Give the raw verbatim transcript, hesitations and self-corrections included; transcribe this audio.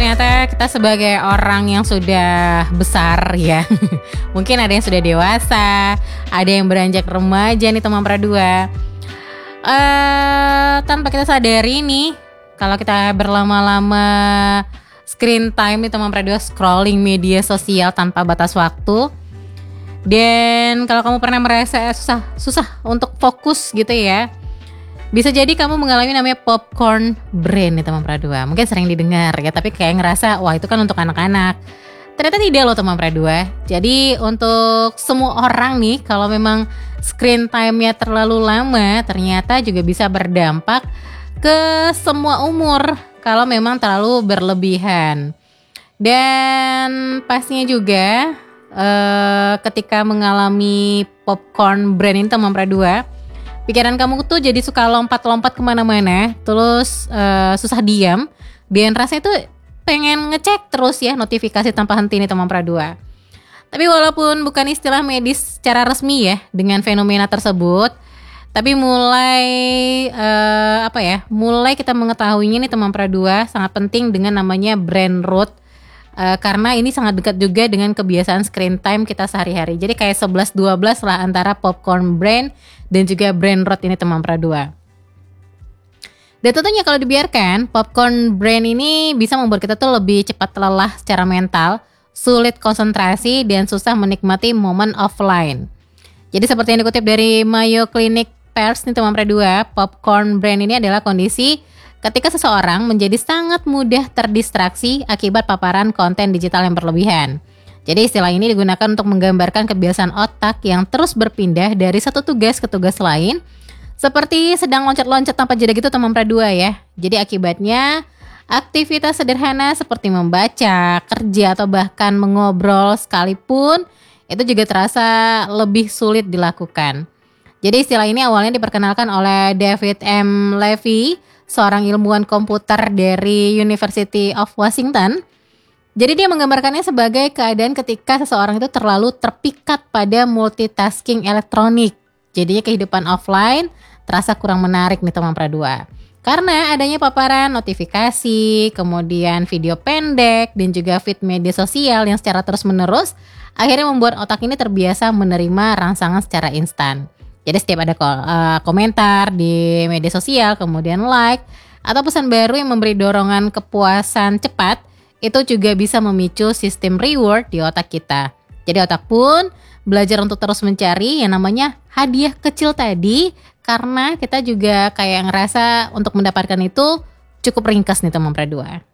ternyata kita sebagai orang yang sudah besar ya. Mungkin ada yang sudah dewasa, ada yang beranjak remaja nih teman Pradua. Uh, tanpa kita sadari nih, kalau kita berlama-lama screen time nih teman Pradua, scrolling media sosial tanpa batas waktu. Dan kalau kamu pernah merasa susah susah untuk fokus gitu ya, bisa jadi kamu mengalami namanya popcorn brain nih teman Pradua. Mungkin sering didengar ya, tapi kayak ngerasa wah itu kan untuk anak-anak. Ternyata tidak loh teman Pradua. Jadi untuk semua orang nih, kalau memang screen time-nya terlalu lama, ternyata juga bisa berdampak ke semua umur kalau memang terlalu berlebihan. Dan pastinya juga eh, ketika mengalami popcorn brain ini teman Pradua, pikiran kamu tuh jadi suka lompat-lompat kemana-mana, terus uh, susah diam, dan rasanya tuh pengen ngecek terus ya notifikasi tanpa henti nih teman Pradua. Tapi walaupun bukan istilah medis secara resmi ya dengan fenomena tersebut, tapi mulai uh, apa ya, mulai kita mengetahuinya nih teman Pradua sangat penting dengan namanya brain rot. Uh, karena ini sangat dekat juga dengan kebiasaan screen time kita sehari-hari. Jadi kayak sebelas dua belas lah antara popcorn brain dan juga brain rot ini teman Pradua. Dan tentunya kalau dibiarkan, popcorn brain ini bisa membuat kita tuh lebih cepat lelah secara mental, sulit konsentrasi, dan susah menikmati momen offline. Jadi seperti yang dikutip dari Mayo Clinic Pers nih teman Pradua, popcorn brain ini adalah kondisi ketika seseorang menjadi sangat mudah terdistraksi akibat paparan konten digital yang berlebihan. Jadi istilah ini digunakan untuk menggambarkan kebiasaan otak yang terus berpindah dari satu tugas ke tugas lain, seperti sedang loncat-loncat tanpa jeda gitu teman Pradua ya. Jadi akibatnya aktivitas sederhana seperti membaca, kerja, atau bahkan mengobrol sekalipun itu juga terasa lebih sulit dilakukan. Jadi istilah ini awalnya diperkenalkan oleh David M. Levy, seorang ilmuwan komputer dari University of Washington. Jadi dia menggambarkannya sebagai keadaan ketika seseorang itu terlalu terpikat pada multitasking elektronik. Jadinya kehidupan offline terasa kurang menarik nih teman Pradua. Karena adanya paparan notifikasi, kemudian video pendek, dan juga feed media sosial yang secara terus-menerus akhirnya membuat otak ini terbiasa menerima rangsangan secara instan. Jadi setiap ada uh, komentar di media sosial, kemudian like, atau pesan baru yang memberi dorongan kepuasan cepat, itu juga bisa memicu sistem reward di otak kita. Jadi otak pun belajar untuk terus mencari yang namanya hadiah kecil tadi, karena kita juga kayak ngerasa untuk mendapatkan itu cukup ringkas nih teman Pradua.